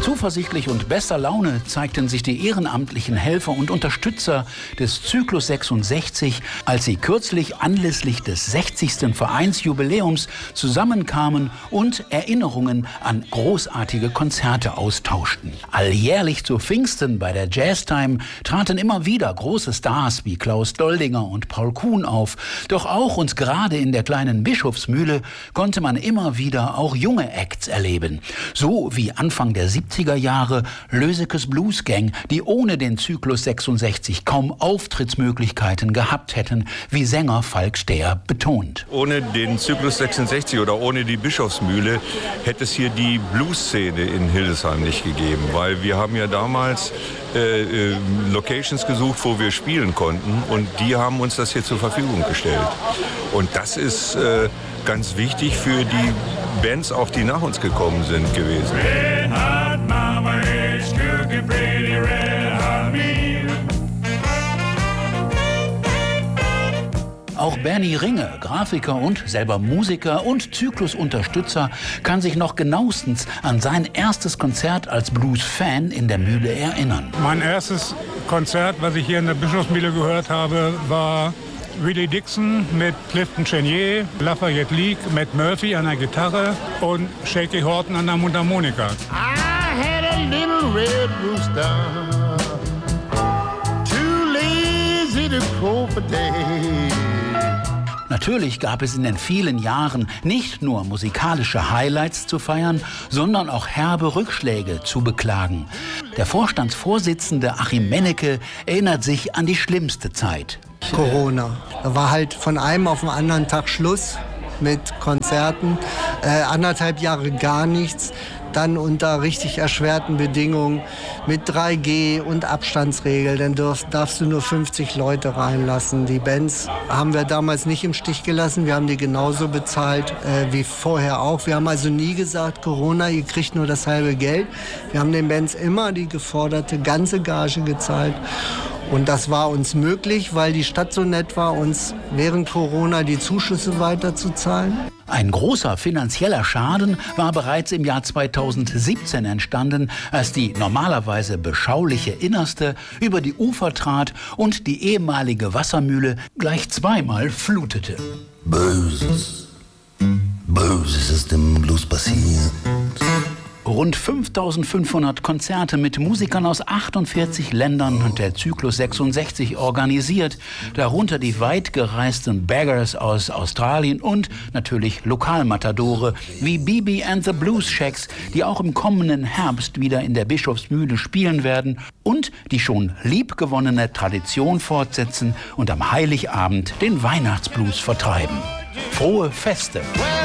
Zuversichtlich und bester Laune zeigten sich die ehrenamtlichen Helfer und Unterstützer des Zyklus 66, als sie kürzlich anlässlich des 60. Vereinsjubiläums zusammenkamen und Erinnerungen an großartige Konzerte austauschten. Alljährlich zu Pfingsten bei der Jazztime traten immer wieder große Stars wie Klaus Doldinger und Paul Kuhn auf. Doch auch und gerade in der kleinen Bischofsmühle konnte man immer wieder auch junge Acts erleben. So wie Anfang der 70er Jahre Lösekes Blues Gang, die ohne den Zyklus 66 kaum Auftrittsmöglichkeiten gehabt hätten, wie Sänger Falk Stehr betont. Ohne den Zyklus 66 oder ohne die Bischofsmühle hätte es hier die Blues-Szene in Hildesheim nicht gegeben, weil wir haben ja damals Locations gesucht, wo wir spielen konnten, und die haben uns das hier zur Verfügung gestellt. Und das ist ganz wichtig für die Bands, auch die nach uns gekommen sind, gewesen. Red hot mama, it's cooking pretty red hot meal. Auch Bernie Ringe, Grafiker und selber Musiker und Zyklusunterstützer, kann sich noch genauestens an sein erstes Konzert als Blues-Fan in der Mühle erinnern. Mein erstes Konzert, was ich hier in der Bischofsmühle gehört habe, war Willie Dixon mit Clifton Chenier, Lafayette Leak, Matt Murphy an der Gitarre und Shaky Horton an der Mundharmonika. I had a little red rooster, too lazy to crow for day. Natürlich gab es in den vielen Jahren nicht nur musikalische Highlights zu feiern, sondern auch herbe Rückschläge zu beklagen. Der Vorstandsvorsitzende Achim Mennecke erinnert sich an die schlimmste Zeit. Corona. Da war halt von einem auf den anderen Tag Schluss mit Konzerten, 1,5 Jahre gar nichts. Dann unter richtig erschwerten Bedingungen mit 3G und Abstandsregel. Dann darfst du nur 50 Leute reinlassen. Die Bands haben wir damals nicht im Stich gelassen. Wir haben die genauso bezahlt wie vorher auch. Wir haben also nie gesagt, Corona, ihr kriegt nur das halbe Geld. Wir haben den Bands immer die geforderte ganze Gage gezahlt. Und das war uns möglich, weil die Stadt so nett war, uns während Corona die Zuschüsse weiterzuzahlen. Ein großer finanzieller Schaden war bereits im Jahr 2017 entstanden, als die normalerweise beschauliche Innerste über die Ufer trat und die ehemalige Wassermühle gleich zweimal flutete. Böses ist im Blues passiert. Rund 5.500 Konzerte mit Musikern aus 48 Ländern und der Zyklus 66 organisiert, darunter die weit gereisten Beggars aus Australien und natürlich Lokalmatadore wie BB and the Blues Shacks, die auch im kommenden Herbst wieder in der Bischofsmühle spielen werden und die schon liebgewonnene Tradition fortsetzen und am Heiligabend den Weihnachtsblues vertreiben. Frohe Feste!